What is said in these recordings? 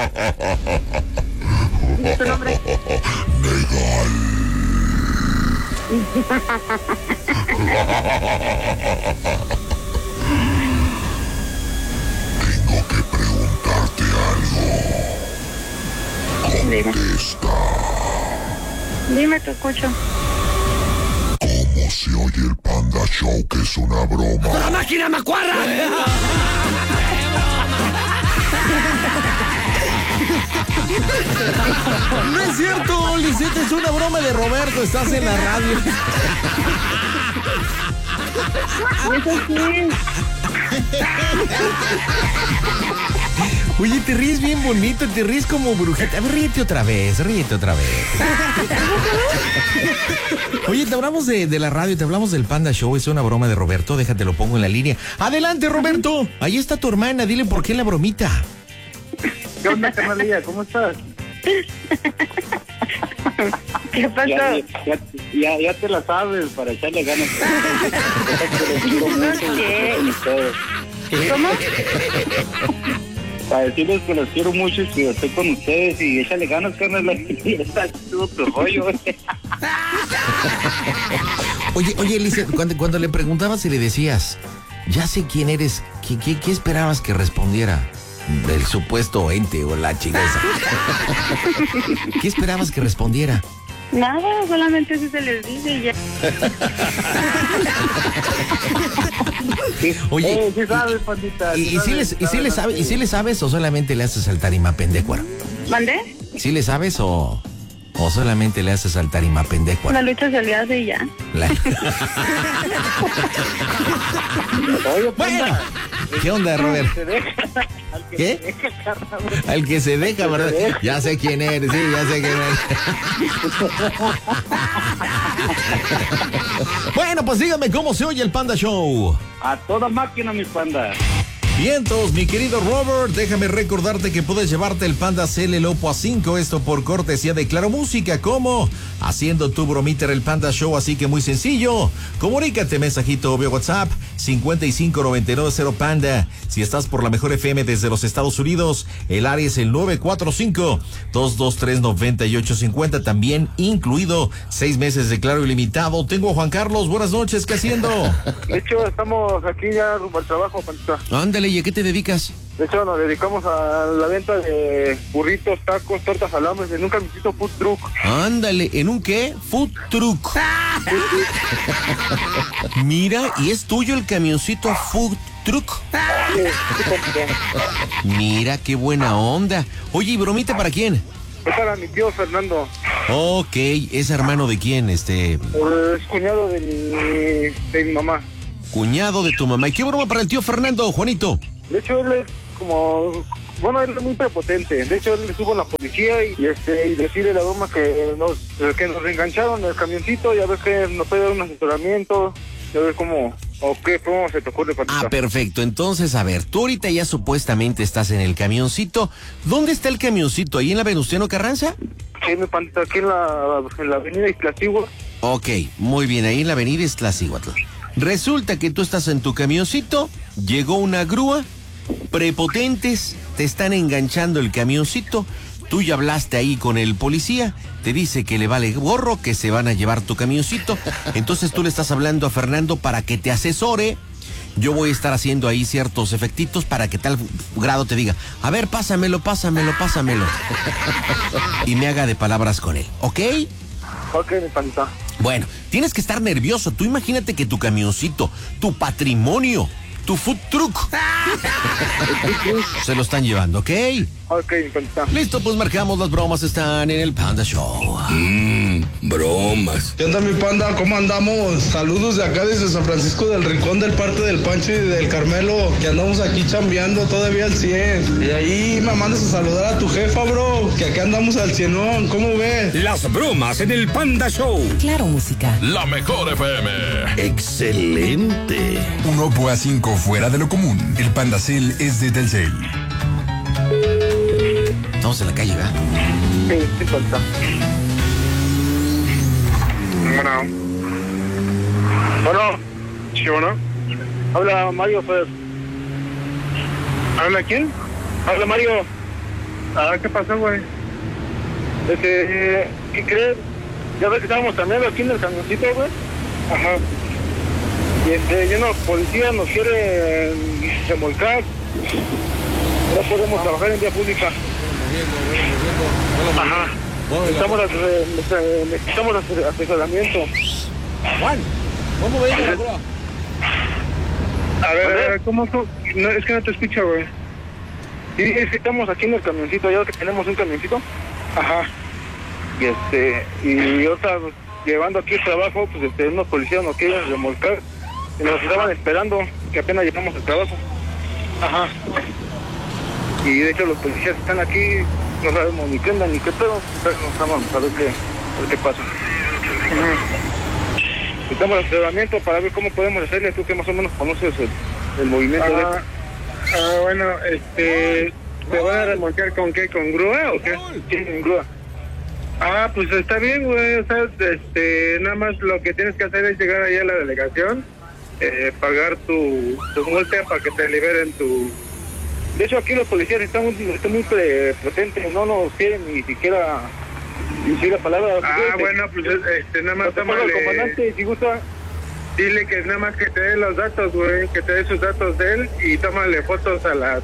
¿Y tu nombre? Tengo que preguntarte algo. Contesta. Dime, te escucho. ¿Cómo se oye el Panda Show, que es una broma? ¡La máquina macuarra! No es cierto, Lisette, es una broma de Roberto, estás en la radio. Eso sí. Oye, te ríes bien bonito, te ríes como brujita. A ver, ríete otra vez. Oye, te hablamos de la radio, te hablamos del Panda Show, es una broma de Roberto, déjate, lo pongo en la línea. Adelante, Roberto, ahí está tu hermana, dile por qué la bromita. ¿Qué onda, carnalilla? ¿Cómo estás? ¿Qué pasó? Ya te la sabes, para echarle ganas. ¿Cómo? Para decirles que los quiero mucho y que estoy con ustedes y échale ganas, carnal. Está todo tu rollo. Oye, Elise, cuando le preguntabas y le decías, ya sé quién eres, ¿qué esperabas que respondiera? Del supuesto ente o la chingada. ¿Qué esperabas que respondiera? Nada, solamente si se les dice y ya. Oye, sí sabes, pandita. ¿y si le sabes o solamente le haces saltar y mapendecuara? ¿Mandé? ¿Sí le sabes o solamente le haces saltar y mapendecuara? La lucha se le hace y ya. Oye, Bueno, ¿qué onda, Robert? ¿Qué? Al que se deja, ¿verdad? Ya sé quién eres, sí, ya sé quién eres. Bueno, pues dígame cómo se oye el Panda Show. A toda máquina, mi panda. Vientos, mi querido Robert, déjame recordarte que puedes llevarte el Panda CL Lopo a 5, esto por cortesía de Claro Música. ¿Cómo? Haciendo tu bromita en el Panda Show, así que muy sencillo. Comunícate, mensajito vía WhatsApp, 55990 Panda. Si estás por la mejor FM desde los Estados Unidos, el área es el 945-223-9850, también incluido 6 meses de Claro ilimitado. Tengo a Juan Carlos, buenas noches, ¿qué haciendo? De hecho, estamos aquí ya rumbo al trabajo, pandita. Ándale, ¿y a qué te dedicas? De hecho, nos dedicamos a la venta de burritos, tacos, tortas, alambres en un camioncito food truck. Ándale, ¿en un qué? Food truck. Mira, ¿y es tuyo el camioncito food truck? Mira, qué buena onda. Oye, ¿y bromita para quién? Es para mi tío Fernando. Ok, ¿es hermano de quién? Es cuñado de mi mamá. Cuñado de tu mamá. ¿Y qué broma para el tío Fernando, Juanito? De hecho, él es como... Bueno, él es muy prepotente. De hecho, él estuvo en la policía y decide la broma que nos reengancharon el camioncito. Ya ves que nos puede dar un asesoramiento. Ya ves cómo... ¿O qué broma se te ocurre, Patita? Ah, perfecto. Entonces, a ver, tú ahorita ya supuestamente estás en el camioncito. ¿Dónde está el camioncito? ¿Ahí en la Venustiano Carranza? Sí, mi Patita, aquí en la avenida Iztaccíhuatl. Ok, muy bien, ahí en la avenida Iztaccíhuatl. Resulta que tú estás en tu camioncito, llegó una grúa, prepotentes, te están enganchando el camioncito, tú ya hablaste ahí con el policía, te dice que le vale gorro, que se van a llevar tu camioncito, entonces tú le estás hablando a Fernando para que te asesore. Yo voy a estar haciendo ahí ciertos efectitos para que tal grado te diga, a ver, pásamelo. Y me haga de palabras con él, ¿ok? Ok, mi Patita. Bueno, tienes que estar nervioso. Tú imagínate que tu camioncito, tu patrimonio, tu food truck, se lo están llevando, ¿ok? Ok, mi Patita. Listo, pues marcamos, las bromas están en el Panda Show. Bromas. ¿Qué onda, mi panda? ¿Cómo andamos? Saludos de acá desde San Francisco del Rincón, del parte del Pancho y del Carmelo, que andamos aquí chambeando todavía al 100. Y ahí me mandas a saludar a tu jefa, bro, que acá andamos al 100. ¿Cómo ves? Las bromas en el Panda Show. Claro Música. La mejor FM. Excelente. Un Oppo A5 fuera de lo común. El Panda Cell es de Telcel. Estamos en la calle, ¿verdad? Sí, Patita. Bueno. ¿Sí o no? Habla Mario, pues. ¿Habla quién? Habla Mario. ¿Qué pasó, güey? ¿Qué crees? Ya ves que estábamos también aquí en el camioncito, güey. Ajá. Y una policía nos quiere remolcar. No podemos trabajar en vía pública. Ajá. Necesitamos asesoramiento. Juan, ¿cómo ves la grúa? A ver, ¿cómo? No, es que no te escucho, güey. Sí, es que estamos aquí en el camioncito, ya que tenemos un camioncito. Ajá. Y ahorita llevando aquí el trabajo, pues unos policías nos quieren remolcar. Y nos estaban esperando, que apenas llegamos al trabajo. Ajá. Y de hecho los policías están aquí, no sabemos ni qué onda ni qué pedo, pero no sabemos a ver qué pasa. Necesitamos asesoramiento para ver cómo podemos hacerle, tú que más o menos conoces el movimiento de esto. Bueno, ¿te van a remolcar con qué? ¿Con grúa o qué? Sí, con grúa. Pues está bien, güey, o sea, nada más lo que tienes que hacer es llegar allá a la delegación, pagar tu multa para que te liberen tu... De hecho, aquí los policías están muy prepotentes, no nos quieren ni siquiera decir la palabra. Bueno, pues nada más tómale... al comandante, si gusta... Dile que nada más que te dé los datos, güey, que te dé sus datos de él y tómale fotos a las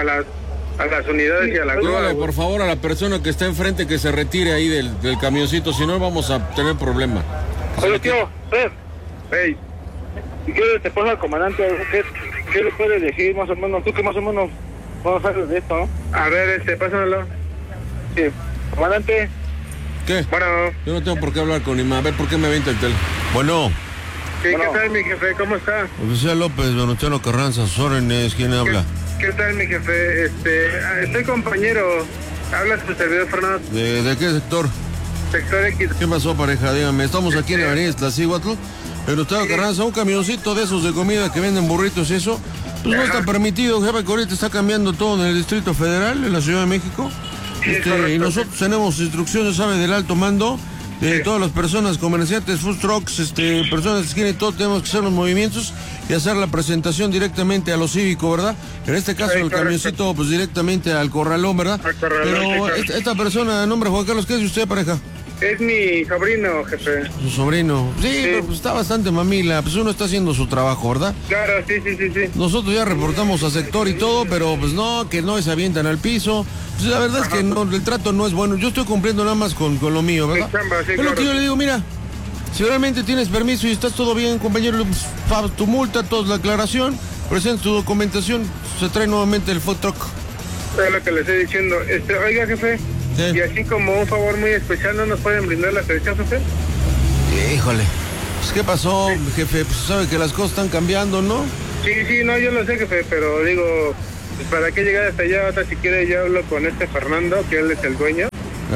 unidades y a la grúa. Dígale, por favor, a la persona que está enfrente que se retire ahí del camioncito, si no vamos a tener problema. Oye, tío, hey, si quieres te pones al comandante, ¿qué le puedes decir más o menos? Tú que más o menos vamos a hacer de esto, ¿no? A ver, pásamelo. Sí, comandante. ¿Qué? Bueno. Yo no tengo por qué hablar con Ima. A ver, ¿por qué me avienta el teléfono? Bueno. Sí, ¿qué tal, mi jefe? ¿Cómo está? Oficial López, Venustiano Carranza, sus órdenes, ¿quién habla? ¿Qué tal, mi jefe? Estoy compañero. Habla su servidor Fernando. ¿De qué sector? Sector X. ¿Qué pasó, pareja? Dígame, estamos aquí en la avenida Iztaccíhuatl. Venustiano Carranza, un camioncito de esos de comida que venden burritos y eso. Pues no está permitido, jefe, que ahorita está cambiando todo en el Distrito Federal, en la Ciudad de México. Y nosotros tenemos instrucciones, ¿sabe? Del alto mando. De todas las personas, comerciantes, food trucks, personas que quieren todo, tenemos que hacer los movimientos y hacer la presentación directamente a lo cívico, ¿verdad? En este caso, el camioncito, pues directamente al corralón, ¿verdad? Pero esta persona, nombre Juan Carlos, ¿qué es usted, pareja? Es mi sobrino, jefe. Su sobrino. Sí, pero pues está bastante mamila, pues uno está haciendo su trabajo, ¿verdad? Claro, sí. Nosotros ya reportamos a sector y todo, pero pues no, que no se avientan al piso. Pues la verdad es que no, el trato no es bueno. Yo estoy cumpliendo nada más con lo mío, ¿verdad? Pero lo que yo le digo, mira, si realmente tienes permiso y estás todo bien, compañero, pues, pagas tu multa, toda la aclaración, presenta tu documentación, se trae nuevamente el food truck. Es lo que le estoy diciendo. Oiga, jefe, sí. Y así como un favor muy especial, ¿no nos pueden brindar la credencial, jefe? Híjole, pues ¿qué pasó, jefe? Pues sabe que las cosas están cambiando, ¿no? Sí, no, yo lo sé, jefe, pero digo, pues para qué llegar hasta allá, hasta si quiere yo hablo con Fernando, que él es el dueño.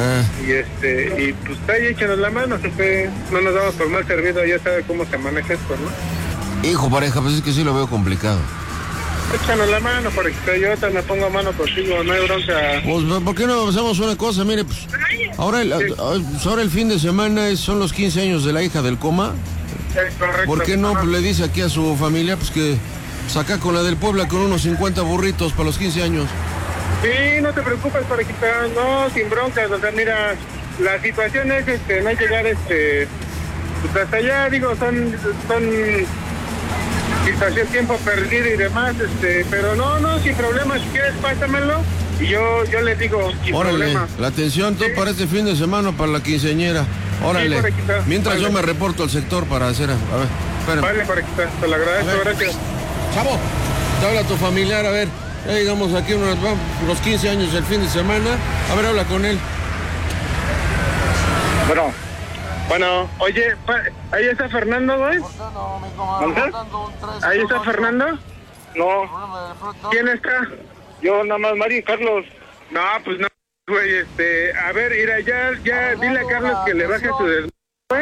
Y pues está ahí, échanos la mano, jefe, no nos damos por mal servido, ya sabe cómo se maneja esto, ¿no? Hijo, pareja, pues es que sí lo veo complicado. Échanos la mano, porque yo te me pongo a mano contigo, no hay bronca. Pues, ¿por qué no hacemos una cosa? Mire, pues, ahora el fin de semana son los 15 años de la hija del coma. Es correcto. ¿Por qué no pues, le dice aquí a su familia, pues que saca con la del Puebla con unos 50 burritos para los 15 años? Sí, no te preocupes, parejita, no, sin broncas, o sea, mira, la situación es, no hay llegar, pues hasta allá, digo, son situación, tiempo perdido y demás, pero no, sin problema, si quieres, pásamelo, y yo les digo, sin problema. La atención, todo para este fin de semana, para la quinceañera, órale, sí, mientras yo me reporto al sector para hacer, a ver, espérame. Vale, parejita, te lo agradezco, gracias. Chavo, te habla tu familiar, a ver. Ya llegamos aquí los 15 años el fin de semana. A ver, habla con él. Bueno, oye, ¿ahí está Fernando, güey? ¿Ahí está Fernando? No. ¿Quién está? Yo, nada más, Mario y Carlos. No, pues no, güey, a ver, mira, ya dile a Carlos que le baje su güey.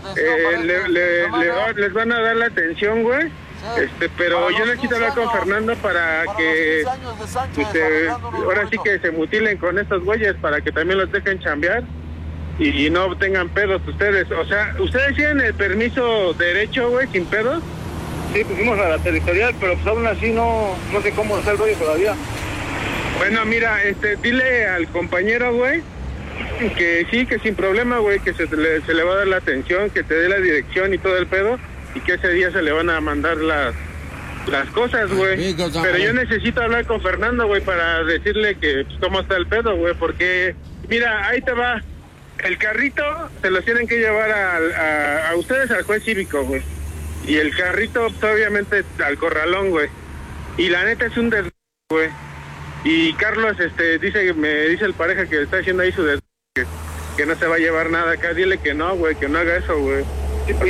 Les van a dar la atención, güey. Pero yo necesito hablar con Fernando para que ahora sí que se mutilen con estos güeyes para que también los dejen chambear y no tengan pedos ustedes. O sea, ¿ustedes tienen el permiso derecho, güey, sin pedos? Sí, pusimos a la territorial, pero pues aún así no sé cómo está el rollo todavía. Bueno, mira, dile al compañero, güey, que sí, que sin problema, güey, que se le va a dar la atención, que te dé la dirección y todo el pedo, y que ese día se le van a mandar las cosas, güey. Pero yo necesito hablar con Fernando, güey, para decirle que pues, cómo está el pedo, güey, porque, mira, ahí te va. El carrito se los tienen que llevar a ustedes al juez cívico, güey. Y el carrito, pues, obviamente, al corralón, güey. Y la neta es un güey. Y Carlos, me dice el pareja que está haciendo ahí su que no se va a llevar nada acá. Dile que no, güey, que no haga eso, güey. Sí, pues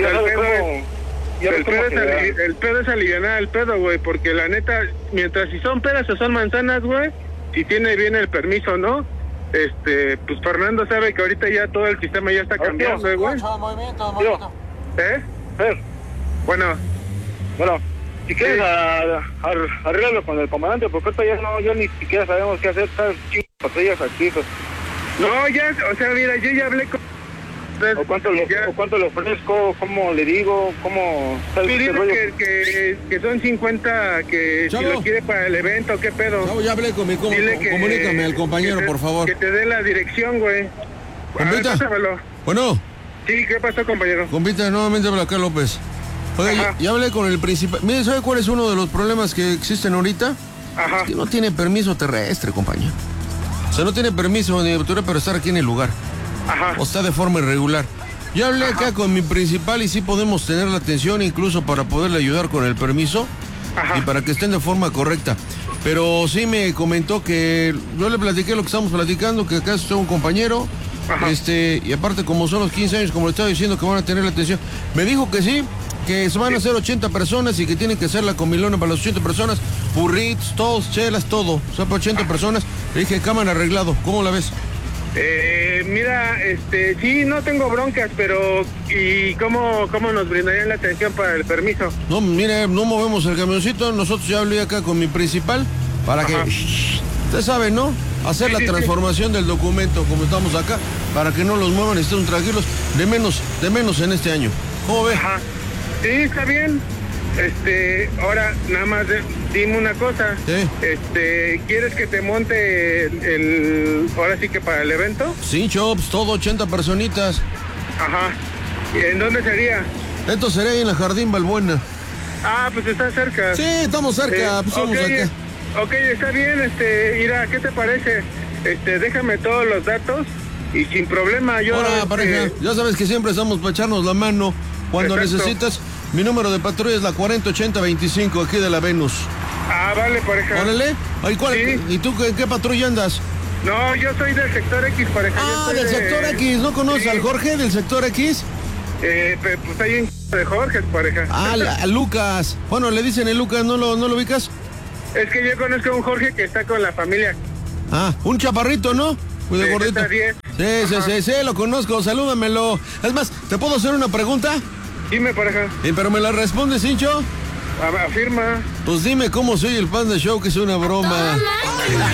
el pedo es alivianar el pedo, güey, porque la neta, mientras si son peras o son manzanas, güey, si tiene bien el permiso, ¿no? Pues Fernando sabe que ahorita ya todo el sistema ya está cambiando, güey. Bueno, si quieres arréglalo con el comandante, porque ahorita ya ni siquiera sabemos qué hacer, están patrullas aquí, pues. No, ya, o sea, mira, yo ya hablé con... ¿O cuánto le ofrezco? ¿Cómo le digo? ¿Cómo? Dile que son 50, que Chavo, si lo quiere para el evento, ¿qué pedo? Chavo, ya hablé con mi comunícame al compañero, por favor. Que te dé la dirección, güey. ¿Compita? Bueno. Sí, ¿qué pasó, compañero? Compita, nuevamente habla acá López. Oiga, ya hablé con el principal. Mire, ¿sabe cuál es uno de los problemas que existen ahorita? Ajá. Es que no tiene permiso terrestre, compañero. O sea, no tiene permiso ni apertura para estar aquí en el lugar. Ajá. O está de forma irregular. Ya hablé acá con mi principal y sí podemos tener la atención incluso para poderle ayudar con el permiso. Ajá. Y para que estén de forma correcta. Pero sí me comentó que yo le platiqué lo que estamos platicando, que acá está un compañero. Ajá. Y aparte como son los 15 años, como le estaba diciendo, que van a tener la atención. Me dijo que sí, que se van a hacer 80 personas y que tienen que hacer la comilona para las 80 personas, burritos, todos, chelas, todo. O sea, para 80 personas. Le dije, cámara, arreglado. ¿Cómo la ves? Mira, sí, no tengo broncas, pero ¿y cómo nos brindarían la atención para el permiso? No, mire, no movemos el camioncito, nosotros ya hablé acá con mi principal para Ajá. que, usted sabe, ¿no? Hacer la transformación del documento como estamos acá, para que no los muevan y estén tranquilos, de menos en este año. ¿Cómo ve? Ajá. Sí, está bien. Ahora nada más dime una cosa. ¿Sí? ¿Quieres que te monte ahora sí que para el evento? Sí, Chops, todo 80 personitas. Ajá. ¿Y en dónde sería? Esto sería ahí en la Jardín Balbuena. Ah, pues está cerca. Sí, estamos cerca, pues somos acá. Ok, está bien, Ira, ¿qué te parece? Déjame todos los datos y sin problema yo... Ahora, pareja, ya sabes que siempre estamos para echarnos la mano cuando necesitas. Mi número de patrulla es la 408025, aquí de la Venus. Ah, vale, pareja. Órale. Sí. ¿Y tú en qué patrulla andas? No, yo soy del sector X, pareja. Ah, del sector X. ¿No conoces al Jorge del sector X? Pues hay un de Jorge, pareja. Ah, a Lucas. Bueno, le dicen el Lucas, ¿no lo ubicas? Es que yo conozco a un Jorge que está con la familia. Ah, un chaparrito, ¿no? Muy de gordito. Sí, lo conozco, salúdamelo. Es más, ¿te puedo hacer una pregunta? Dime, pareja. ¿Pero me la respondes, Hincho? Afirma. Pues dime cómo soy el Panda Show, que es una broma.